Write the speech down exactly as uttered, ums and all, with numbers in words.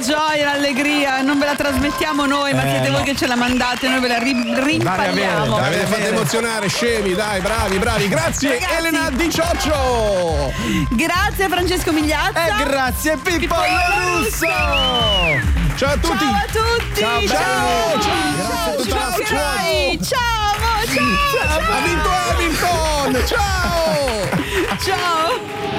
gioia, l'allegria, non ve la trasmettiamo noi, ma Eh, siete no. voi che ce la mandate, noi ve la ri- rimpalliamo. Mi avete fatto emozionare, scemi, dai, bravi, bravi. Grazie Ragazzi. Elena Di Cioccio. Grazie Francesco Migliazza. E grazie Pippo Russo. Ciao a tutti. Ciao a tutti. Ciao, ciao, ciao, grazie a tutta la Ciao, squadra. Rai. Ciao, ciao, ciao. Ha vinto Hamilton. Ciao. Ciao.